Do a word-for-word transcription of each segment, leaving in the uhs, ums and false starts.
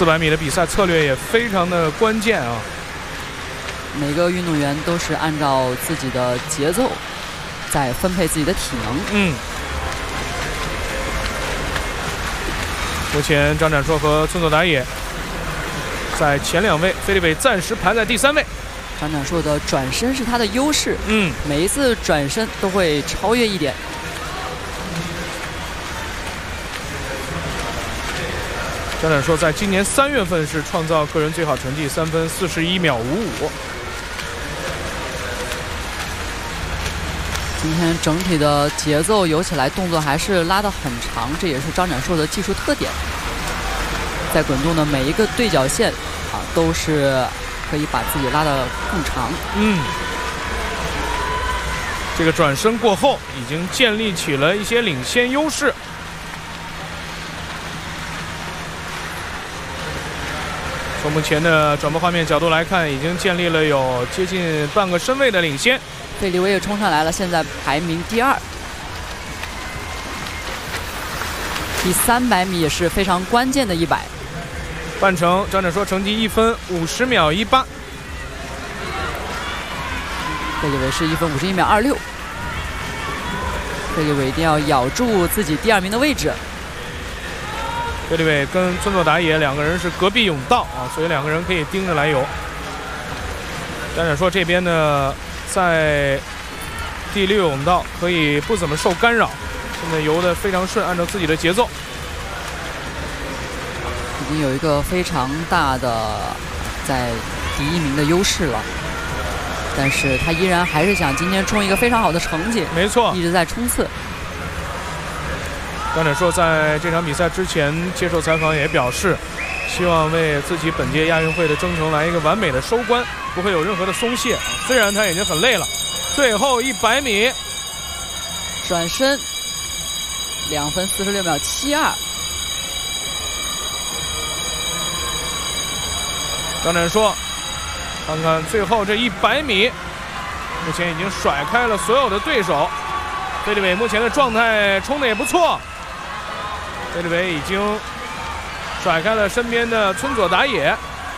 四百米的比赛策略也非常的关键啊。 每个运动员都是按照自己的节奏在分配自己的体能。 嗯。目前张展硕和村佐达也在前两位，菲利伟暂时排在第三位。 张展硕的转身是他的优势， 嗯， 每一次转身都会超越一点。 张展硕在今年三月份是创造个人最好成绩三分四十一秒五五。 今天整体的节奏游起来，动作还是拉得很长，这也是张展硕的技术特点。在滚动的每一个对角线啊，都是可以把自己拉得更长。 嗯，这个转身过后，已经建立起了一些领先优势。从目前的转播画面角度来看，已经建立了有接近半个身位的领先。 费利维也冲上来了，现在排名第二。第三百米也是非常关键的一百。 半程张展硕成绩一分五十秒一八， 费利维是一分五十一秒二六。费利维一定要咬住自己第二名的位置。 费利伟跟村佐达也两个人是隔壁甬道啊，所以两个人可以盯着来游。张展硕这边呢，在第六甬道可以不怎么受干扰，现在游得非常顺，按照自己的节奏。 已经有一个非常大的在第一名的优势了，但是他依然还是想今天冲一个非常好的成绩。 没错， 一直在冲刺。 张展硕在这场比赛之前接受采访也表示，希望为自己本届亚运会的征程来一个完美的收官，不会有任何的松懈。虽然他已经很累了，最后一百米转身两分四十六秒七二。 张展硕，看看最后这一百米，目前已经甩开了所有的对手。费利伟目前的状态冲得也不错，费利伟已经甩开了身边的村佐达也。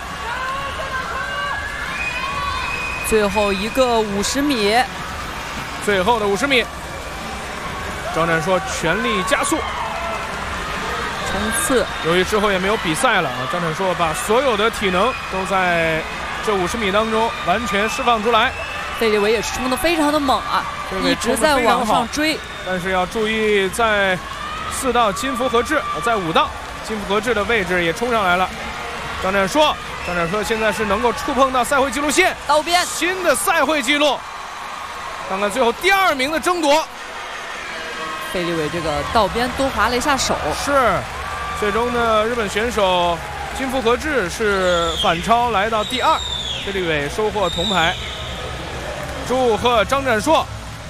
最后一个五十米， 最后的五十米，张展硕全力加速冲刺。 由于之后也没有比赛了啊，张展硕把所有的体能都在这五十米当中完全释放出来。 费利维也是冲得非常的猛啊，一直在往上追。 但是要注意，在四道金福和志，在五道金福和志的位置也冲上来了。张展硕，张展硕现在是能够触碰到赛会纪录线， 道边新的赛会纪录。看看最后第二名的争夺， 费利维这个道边多划了一下手。 是，最终呢，日本选手金福和志是反超来到第二，费利伟收获铜牌。祝贺张展硕，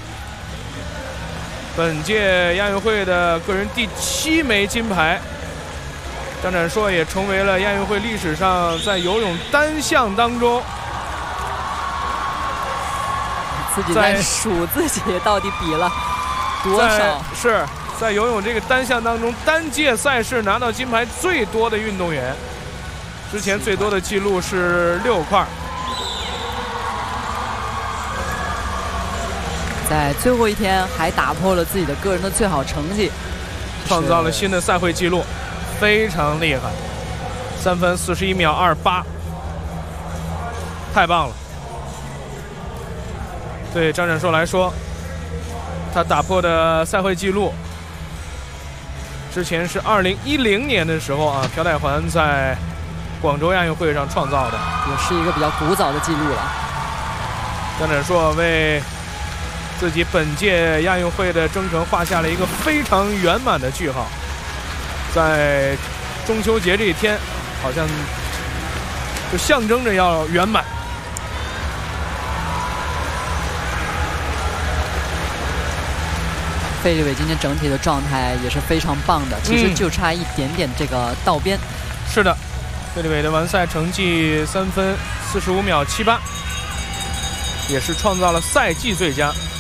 本届亚运会的个人第七枚金牌。张展硕也成为了亚运会历史上在游泳单项当中， 自己在数自己到底比了多少？ 是在游泳这个单项当中，单届赛事拿到金牌最多的运动员。之前最多的记录是六块。 在最后一天还打破了自己的个人的最好成绩， 创造了新的赛会纪录，非常厉害，三分四十一秒二八，太棒了。对张展硕来说，他打破的赛会纪录，之前是二零一零年的时候啊，朴泰桓在广州亚运会上创造的， 也是一个比较古早的记录了。 张展硕为自己本届亚运会的征程画下了一个非常圆满的句号。在中秋节这一天，好像就象征着要圆满。 费利伟今天整体的状态也是非常棒的，其实就差一点点这个道边。 嗯、是的，费利伟的完赛成绩三分四十五秒七八。也是创造了赛季最佳。